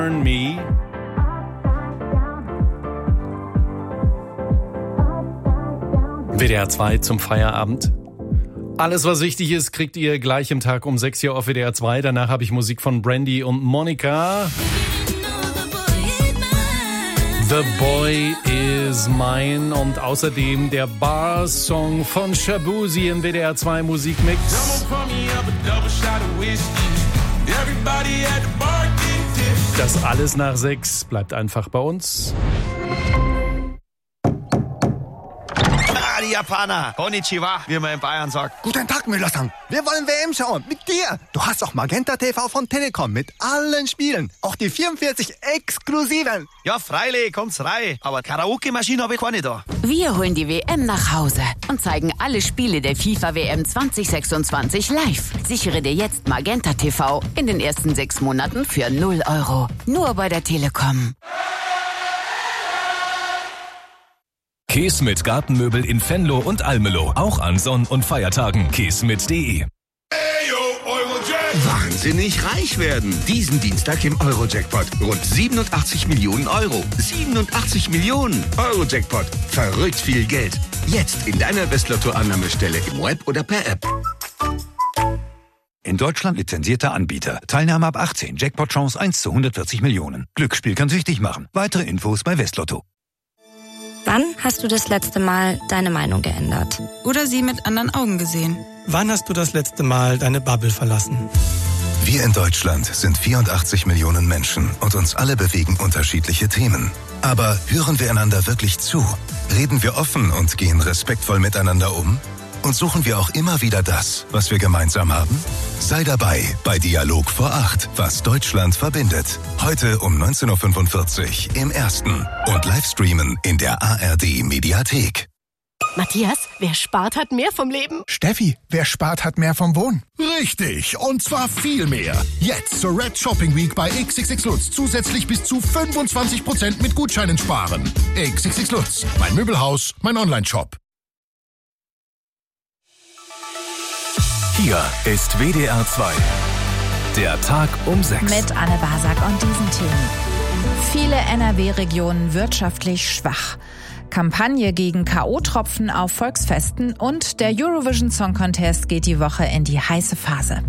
Me. WDR 2 zum Feierabend. Alles, was wichtig ist, kriegt ihr gleich im Tag um 6 Uhr auf WDR 2. Danach habe ich Musik von Brandy und Monica. The Boy is Mine und außerdem der Bar-Song von Shabuzi im WDR 2 Musikmix. Das alles nach 6 bleibt einfach bei uns. Die Japaner. Konnichiwa, wie man in Bayern sagt. Guten Tag, Müller-san. Wir wollen WM schauen. Mit dir. Du hast auch Magenta TV von Telekom mit allen Spielen. Auch die 44 exklusiven. Ja, freilich, kommt's rein. Aber Karaoke-Maschine habe ich keine da. Wir holen die WM nach Hause und zeigen alle Spiele der FIFA-WM 2026 live. Sichere dir jetzt Magenta TV in den ersten 6 Monaten für 0 €. Nur bei der Telekom. Keesmit Gartenmöbel in Venlo und Almelo. Auch an Sonn- und Feiertagen. Keesmit.de. Wahnsinnig reich werden. Diesen Dienstag im Euro-Jackpot. Rund 87 Millionen Euro. 87 Millionen. Euro-Jackpot. Verrückt viel Geld. Jetzt in deiner Westlotto-Annahmestelle im Web oder per App. In Deutschland lizenzierter Anbieter. Teilnahme ab 18. Jackpot-Chance 1 zu 140 Millionen. Glücksspiel kann süchtig machen. Weitere Infos bei Westlotto. Wann hast du das letzte Mal deine Meinung geändert? Oder sie mit anderen Augen gesehen? Wann hast du das letzte Mal deine Bubble verlassen? Wir in Deutschland sind 84 Millionen Menschen und uns alle bewegen unterschiedliche Themen. Aber hören wir einander wirklich zu? Reden wir offen und gehen respektvoll miteinander um? Und suchen wir auch immer wieder das, was wir gemeinsam haben? Sei dabei bei Dialog vor 8, was Deutschland verbindet. Heute um 19.45 Uhr im Ersten und Livestreamen in der ARD-Mediathek. Matthias, wer spart, hat mehr vom Leben. Steffi, wer spart, hat mehr vom Wohnen. Richtig, und zwar viel mehr. Jetzt zur Red Shopping Week bei XXX Lutz zusätzlich bis zu 25% mit Gutscheinen sparen. XXX Lutz, mein Möbelhaus, mein Online-Shop. Hier ist WDR 2. Der Tag um 6. Mit Anne Basak und diesen Themen. Viele NRW-Regionen wirtschaftlich schwach. Kampagne gegen K.O.-Tropfen auf Volksfesten und der Eurovision Song Contest geht die Woche in die heiße Phase.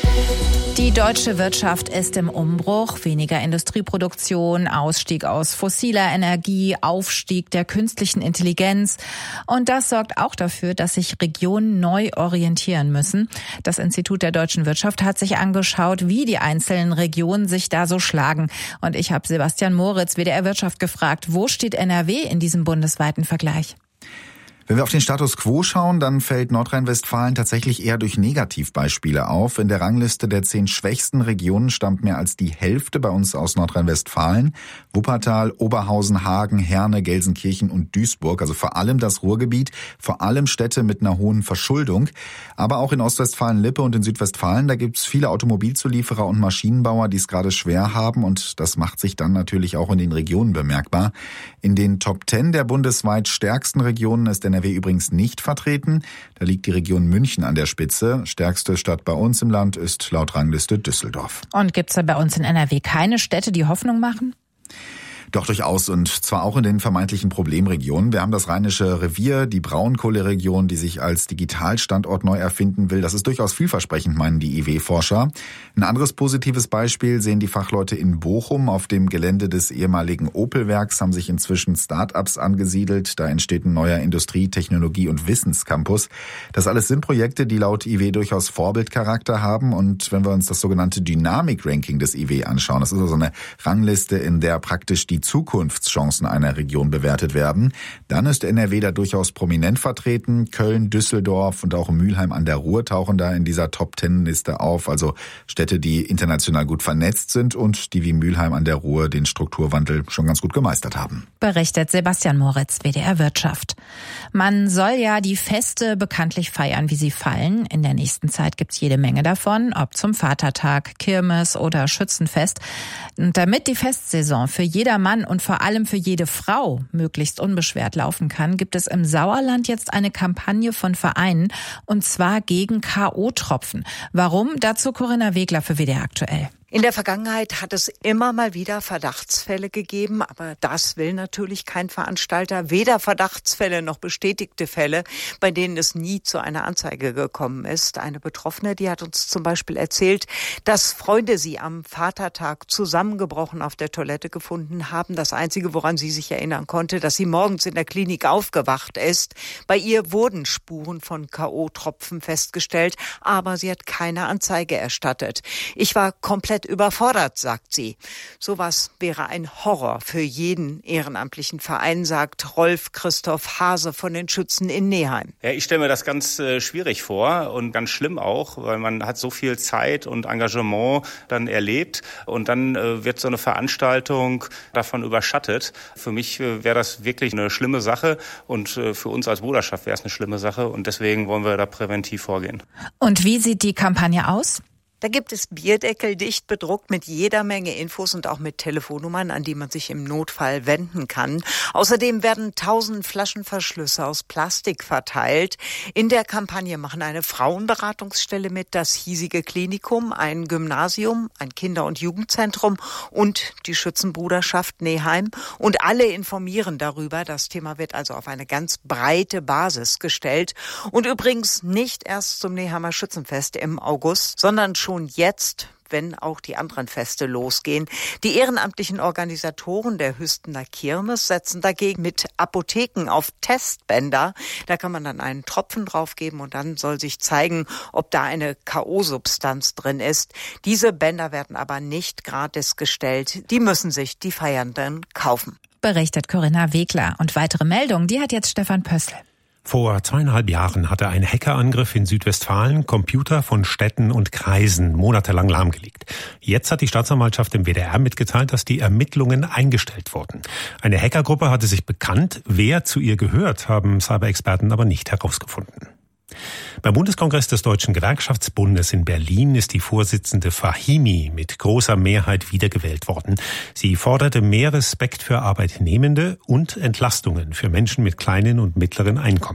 Die deutsche Wirtschaft ist im Umbruch. Weniger Industrieproduktion, Ausstieg aus fossiler Energie, Aufstieg der künstlichen Intelligenz. Und das sorgt auch dafür, dass sich Regionen neu orientieren müssen. Das Institut der deutschen Wirtschaft hat sich angeschaut, wie die einzelnen Regionen sich da so schlagen. Und ich habe Sebastian Moritz, WDR Wirtschaft, gefragt, wo steht NRW in diesem bundesweiten Vergleich? Wenn wir auf den Status quo schauen, dann fällt Nordrhein-Westfalen tatsächlich eher durch Negativbeispiele auf. In der Rangliste der 10 schwächsten Regionen stammt mehr als die Hälfte bei uns aus Nordrhein-Westfalen. Wuppertal, Oberhausen, Hagen, Herne, Gelsenkirchen und Duisburg, also vor allem das Ruhrgebiet, vor allem Städte mit einer hohen Verschuldung. Aber auch in Ostwestfalen-Lippe und in Südwestfalen, da gibt's viele Automobilzulieferer und Maschinenbauer, die es gerade schwer haben, und das macht sich dann natürlich auch in den Regionen bemerkbar. In den Top 10 der bundesweit stärksten Regionen ist NRW übrigens nicht vertreten. Da liegt die Region München an der Spitze. Stärkste Stadt bei uns im Land ist laut Rangliste Düsseldorf. Und gibt's da bei uns in NRW keine Städte, die Hoffnung machen? Doch durchaus, und zwar auch in den vermeintlichen Problemregionen. Wir haben das Rheinische Revier, die Braunkohleregion, die sich als Digitalstandort neu erfinden will. Das ist durchaus vielversprechend, meinen die IW-Forscher. Ein anderes positives Beispiel sehen die Fachleute in Bochum. Auf dem Gelände des ehemaligen Opel-Werks haben sich inzwischen Start-ups angesiedelt. Da entsteht ein neuer Industrie-, Technologie- und Wissenscampus. Das alles sind Projekte, die laut IW durchaus Vorbildcharakter haben. Und wenn wir uns das sogenannte Dynamik-Ranking des IW anschauen, das ist also eine Rangliste, in der praktisch die Zukunftschancen einer Region bewertet werden, dann ist NRW da durchaus prominent vertreten. Köln, Düsseldorf und auch Mülheim an der Ruhr tauchen da in dieser Top-10-Liste auf. Also Städte, die international gut vernetzt sind und die wie Mülheim an der Ruhr den Strukturwandel schon ganz gut gemeistert haben. Berichtet Sebastian Moritz, WDR Wirtschaft. Man soll ja die Feste bekanntlich feiern, wie sie fallen. In der nächsten Zeit gibt's jede Menge davon, ob zum Vatertag, Kirmes oder Schützenfest. Und damit die Festsaison für jedermann und vor allem für jede Frau möglichst unbeschwert laufen kann, gibt es im Sauerland jetzt eine Kampagne von Vereinen, und zwar gegen K.O.-Tropfen. Warum? Dazu Corinna Wegler für WDR aktuell. In der Vergangenheit hat es immer mal wieder Verdachtsfälle gegeben, aber das will natürlich kein Veranstalter. Weder Verdachtsfälle noch bestätigte Fälle, bei denen es nie zu einer Anzeige gekommen ist. Eine Betroffene, die hat uns zum Beispiel erzählt, dass Freunde sie am Vatertag zusammengebrochen auf der Toilette gefunden haben. Das Einzige, woran sie sich erinnern konnte, dass sie morgens in der Klinik aufgewacht ist. Bei ihr wurden Spuren von K.O.-Tropfen festgestellt, aber sie hat keine Anzeige erstattet. Ich war komplett überfordert, sagt sie. Sowas wäre ein Horror für jeden ehrenamtlichen Verein, sagt Rolf Christoph Hase von den Schützen in Neheim. Ja, ich stelle mir das ganz schwierig vor und ganz schlimm auch, weil man hat so viel Zeit und Engagement dann erlebt und dann wird so eine Veranstaltung davon überschattet. Für mich wäre das wirklich eine schlimme Sache und für uns als Bruderschaft wäre es eine schlimme Sache und deswegen wollen wir da präventiv vorgehen. Und wie sieht die Kampagne aus? Da gibt es Bierdeckel dicht bedruckt mit jeder Menge Infos und auch mit Telefonnummern, an die man sich im Notfall wenden kann. Außerdem werden 1000 Flaschenverschlüsse aus Plastik verteilt. In der Kampagne machen eine Frauenberatungsstelle mit, das hiesige Klinikum, ein Gymnasium, ein Kinder- und Jugendzentrum und die Schützenbruderschaft Neheim. Und alle informieren darüber. Das Thema wird also auf eine ganz breite Basis gestellt. Und übrigens nicht erst zum Neheimer Schützenfest im August, sondern schon jetzt, wenn auch die anderen Feste losgehen. Die ehrenamtlichen Organisatoren der Hüstener Kirmes setzen dagegen mit Apotheken auf Testbänder. Da kann man dann einen Tropfen draufgeben und dann soll sich zeigen, ob da eine K.O.-Substanz drin ist. Diese Bänder werden aber nicht gratis gestellt. Die müssen sich die Feiernden kaufen. Berichtet Corinna Wegler. Und weitere Meldungen, die hat jetzt Stefan Pössl. Vor 2,5 Jahren hatte ein Hackerangriff in Südwestfalen Computer von Städten und Kreisen monatelang lahmgelegt. Jetzt hat die Staatsanwaltschaft im WDR mitgeteilt, dass die Ermittlungen eingestellt wurden. Eine Hackergruppe hatte sich bekannt. Wer zu ihr gehört, haben Cyberexperten aber nicht herausgefunden. Beim Bundeskongress des Deutschen Gewerkschaftsbundes in Berlin ist die Vorsitzende Fahimi mit großer Mehrheit wiedergewählt worden. Sie forderte mehr Respekt für Arbeitnehmende und Entlastungen für Menschen mit kleinen und mittleren Einkommen.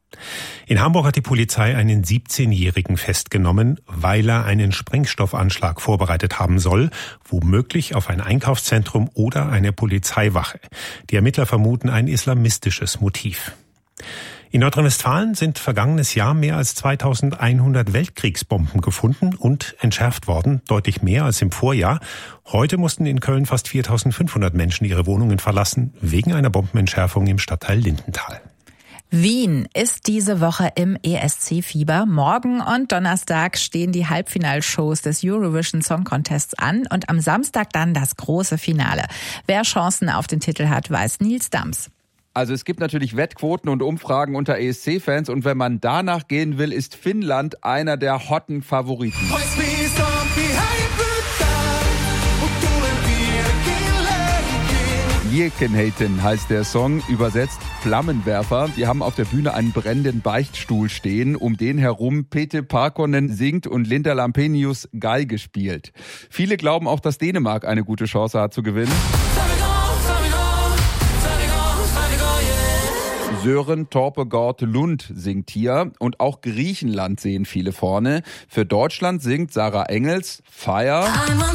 In Hamburg hat die Polizei einen 17-Jährigen festgenommen, weil er einen Sprengstoffanschlag vorbereitet haben soll, womöglich auf ein Einkaufszentrum oder eine Polizeiwache. Die Ermittler vermuten ein islamistisches Motiv. In Nordrhein-Westfalen sind vergangenes Jahr mehr als 2100 Weltkriegsbomben gefunden und entschärft worden, deutlich mehr als im Vorjahr. Heute mussten in Köln fast 4500 Menschen ihre Wohnungen verlassen, wegen einer Bombenentschärfung im Stadtteil Lindenthal. Wien ist diese Woche im ESC-Fieber. Morgen und Donnerstag stehen die Halbfinalshows des Eurovision Song Contests an und am Samstag dann das große Finale. Wer Chancen auf den Titel hat, weiß Nils Dams. Also es gibt natürlich Wettquoten und Umfragen unter ESC-Fans und wenn man danach gehen will, ist Finnland einer der hotten Favoriten. Liekenheiten heißt der Song, übersetzt Flammenwerfer. Die haben auf der Bühne einen brennenden Beichtstuhl stehen, um den herum Pete Parkkonen singt und Linda Lampenius Geige spielt. Viele glauben auch, dass Dänemark eine gute Chance hat zu gewinnen. Sören Torpegård Lund singt hier und auch Griechenland sehen viele vorne. Für Deutschland singt Sarah Engels Fire.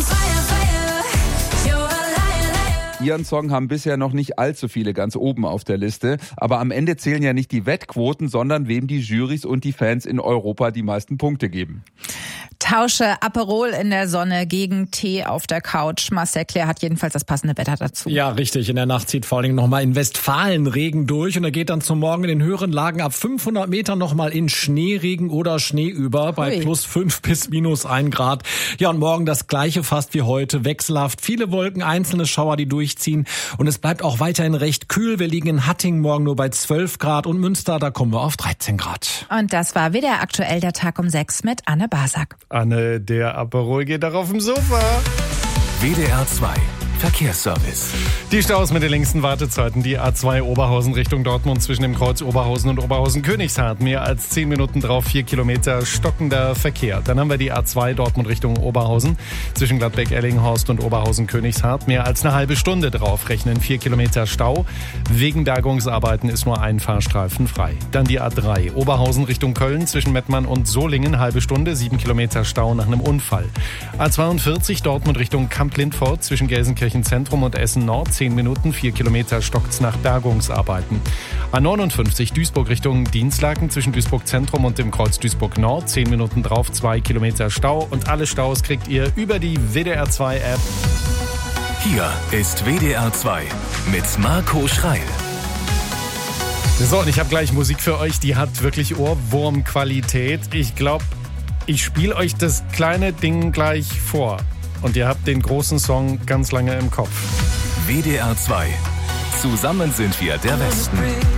Ihren Song haben bisher noch nicht allzu viele ganz oben auf der Liste. Aber am Ende zählen ja nicht die Wettquoten, sondern wem die Jurys und die Fans in Europa die meisten Punkte geben. Tausche Aperol in der Sonne gegen Tee auf der Couch. Marcel Claire hat jedenfalls das passende Wetter dazu. Ja, richtig. In der Nacht zieht vor allem nochmal in Westfalen Regen durch und er geht dann zum Morgen in den höheren Lagen ab 500 Metern nochmal in Schneeregen oder Schnee über bei plus 5 bis minus 1 Grad. Ja, und morgen das gleiche fast wie heute. Wechselhaft. Viele Wolken, einzelne Schauer, die durchziehen. Und es bleibt auch weiterhin recht kühl. Wir liegen in Hattingen morgen nur bei 12 Grad und Münster, da kommen wir auf 13 Grad. Und das war WDR aktuell der Tag um 6 mit Anne Basak. Anne, der Aperol geht doch auf dem Sofa. WDR 2 Verkehrsservice. Die Staus mit den längsten Wartezeiten. Die A2 Oberhausen Richtung Dortmund zwischen dem Kreuz Oberhausen und Oberhausen-Königshardt. Mehr als 10 Minuten drauf, 4 Kilometer stockender Verkehr. Dann haben wir die A2 Dortmund Richtung Oberhausen zwischen Gladbeck-Ellinghorst und Oberhausen-Königshardt. Mehr als eine halbe Stunde drauf, rechnen 4 Kilometer Stau. Wegen Bergungsarbeiten ist nur ein Fahrstreifen frei. Dann die A3 Oberhausen Richtung Köln zwischen Mettmann und Solingen. Halbe Stunde, 7 Kilometer Stau nach einem Unfall. A42 Dortmund Richtung Kamp-Lindfort zwischen Gelsenkirchen Zentrum und Essen Nord, 10 Minuten, 4 Kilometer stockt's nach Bergungsarbeiten. A59 Duisburg Richtung Dienstlaken zwischen Duisburg Zentrum und dem Kreuz Duisburg Nord, 10 Minuten drauf, 2 Kilometer Stau. Und alle Staus kriegt ihr über die WDR 2 App. Hier ist WDR 2 mit Marco Schreil. So, und ich habe gleich Musik für euch, die hat wirklich Ohrwurmqualität. Ich glaube, ich spiele euch das kleine Ding gleich vor. Und ihr habt den großen Song ganz lange im Kopf. WDR 2. Zusammen sind wir der Westen.